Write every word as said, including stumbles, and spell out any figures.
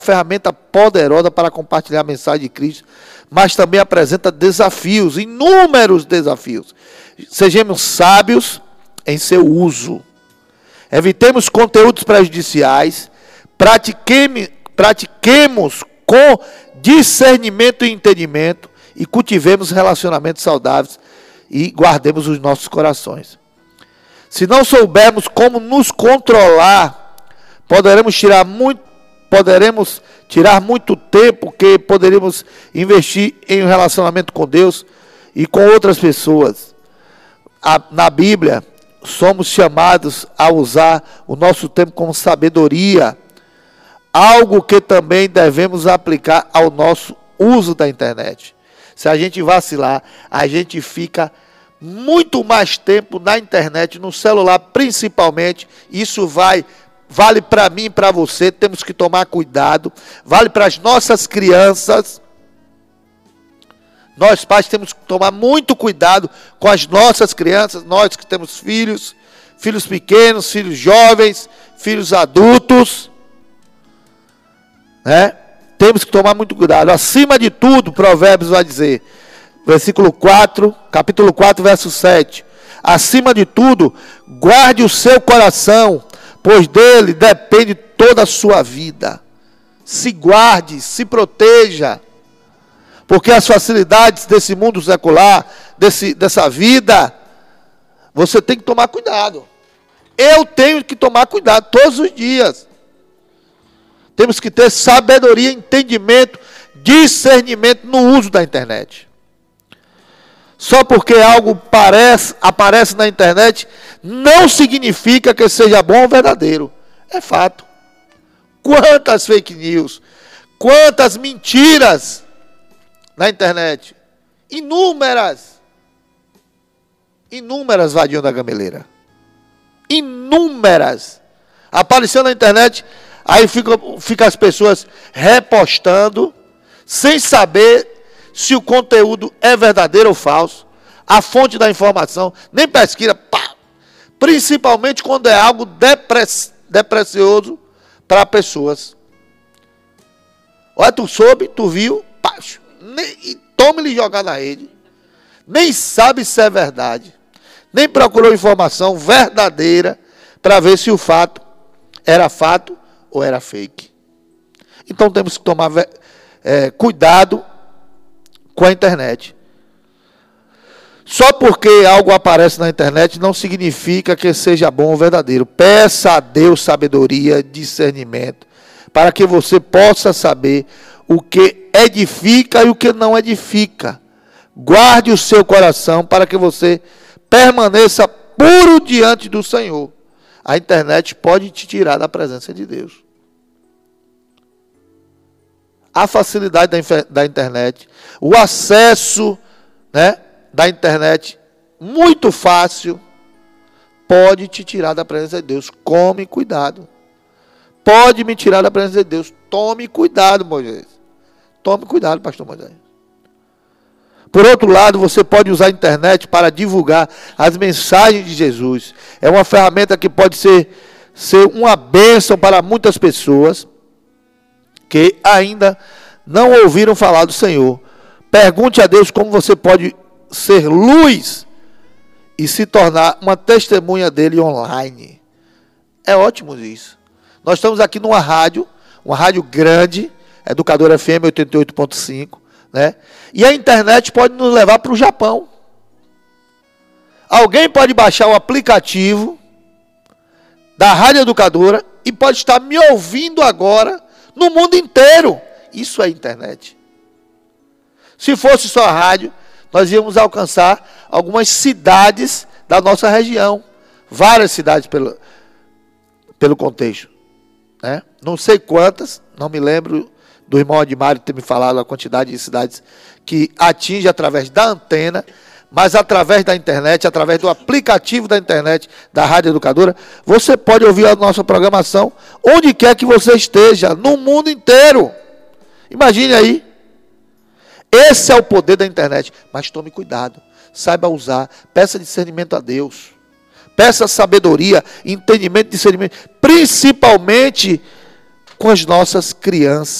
ferramenta poderosa para compartilhar a mensagem de Cristo, mas também apresenta desafios, inúmeros desafios. Sejamos sábios em seu uso. Evitemos conteúdos prejudiciais, pratiquemos, pratiquemos com discernimento e entendimento e cultivemos relacionamentos saudáveis e guardemos os nossos corações. Se não soubermos como nos controlar, poderemos tirar muito Poderemos tirar muito tempo que poderíamos investir em um relacionamento com Deus e com outras pessoas. A, na Bíblia, somos chamados a usar o nosso tempo com sabedoria, algo que também devemos aplicar ao nosso uso da internet. Se a gente vacilar, a gente fica muito mais tempo na internet, no celular principalmente. Isso vai Vale para mim e para você, temos que tomar cuidado. Vale para as nossas crianças. Nós pais temos que tomar muito cuidado com as nossas crianças. Nós que temos filhos, filhos pequenos, filhos jovens, filhos adultos, né? Temos que tomar muito cuidado. Acima de tudo, Provérbios vai dizer, versículo quatro, capítulo quatro, verso sete. Acima de tudo, guarde o seu coração, pois dele depende toda a sua vida. Se guarde, se proteja, porque as facilidades desse mundo secular, desse, dessa vida, você tem que tomar cuidado. Eu tenho que tomar cuidado todos os dias. Temos que ter sabedoria, entendimento, discernimento no uso da internet. Só porque algo parece, aparece na internet, não significa que seja bom ou verdadeiro. É fato. Quantas fake news, quantas mentiras na internet. Inúmeras. Inúmeras, Vadinho da Gameleira. Inúmeras. Apareceu na internet, aí fica, fica as pessoas repostando, sem saber se o conteúdo é verdadeiro ou falso, a fonte da informação, nem pesquisa, pá, principalmente quando é algo depress, depressioso para pessoas. Olha, tu soube, tu viu, pá, nem, e tome-lhe jogar na rede, nem sabe se é verdade, nem procurou informação verdadeira para ver se o fato era fato ou era fake. Então temos que tomar é, cuidado com a internet. Só porque algo aparece na internet não significa que seja bom ou verdadeiro. Peça a Deus sabedoria, discernimento, para que você possa saber o que edifica e o que não edifica. Guarde o seu coração para que você permaneça puro diante do Senhor. A internet pode te tirar da presença de Deus. A facilidade da, da internet, o acesso, né, da internet muito fácil, pode te tirar da presença de Deus. Come cuidado. Pode me tirar da presença de Deus. Tome cuidado, Moisés. Tome cuidado, pastor Moisés. Por outro lado, você pode usar a internet para divulgar as mensagens de Jesus. É uma ferramenta que pode ser, ser uma bênção para muitas pessoas que ainda não ouviram falar do Senhor. Pergunte a Deus como você pode ser luz e se tornar uma testemunha dele online. É ótimo isso. Nós estamos aqui numa rádio, uma rádio grande, Educadora F M oitenta e oito ponto cinco, né? E a internet pode nos levar para o Japão. Alguém pode baixar o aplicativo da Rádio Educadora e pode estar me ouvindo agora no mundo inteiro. Isso é internet. Se fosse só a rádio, nós íamos alcançar algumas cidades da nossa região. Várias cidades pelo, pelo contexto, né? Não sei quantas, não me lembro do irmão Admário ter me falado a quantidade de cidades que atinge através da antena, mas através da internet, através do aplicativo da internet, da Rádio Educadora, você pode ouvir a nossa programação onde quer que você esteja, no mundo inteiro. Imagine aí. Esse é o poder da internet. Mas tome cuidado, saiba usar, peça discernimento a Deus. Peça sabedoria, entendimento, discernimento, principalmente com as nossas crianças.